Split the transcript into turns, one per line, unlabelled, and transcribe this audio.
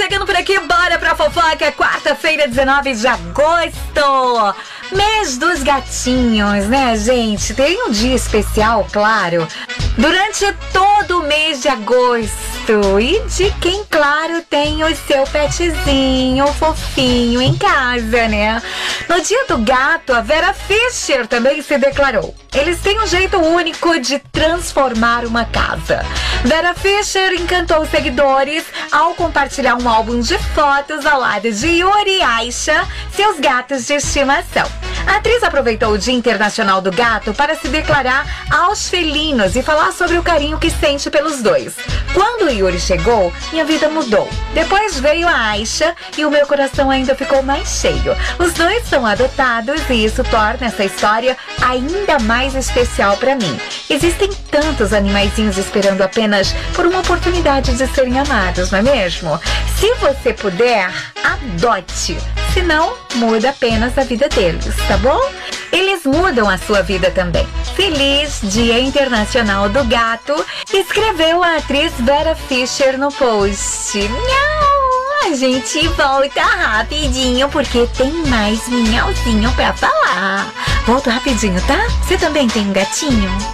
chegando por aqui, bora pra fofoca, quarta-feira, 19 de agosto, mês dos gatinhos, né, gente? Tem um dia especial, claro, durante todo o mês de agosto e de quem, claro, tem o seu petzinho fofinho em casa, né? No dia do gato, a Vera Fischer também se declarou. Eles têm um jeito único de transformar uma casa. Vera Fischer encantou os seguidores ao compartilhar um álbum de fotos ao lado de Yuri e Aisha, seus gatos de estimação. A atriz aproveitou o Dia Internacional do Gato para se declarar aos felinos e falar sobre o carinho que sente pelos dois. Quando o Yuri chegou, minha vida mudou. Depois veio a Aisha e o meu coração ainda ficou mais cheio. Os dois são adotados e isso torna essa história ainda mais especial para mim. Existem tantos animaizinhos esperando apenas por uma oportunidade de serem amados, não é mesmo? Se você puder, adote. Se não, muda apenas a vida deles, tá bom? Eles mudam a sua vida também. Feliz Dia Internacional do Gato, escreveu a atriz Vera Fischer no post. Miau! A gente volta rapidinho porque tem mais miauzinho pra falar. Volto rapidinho, tá? Você também tem um gatinho?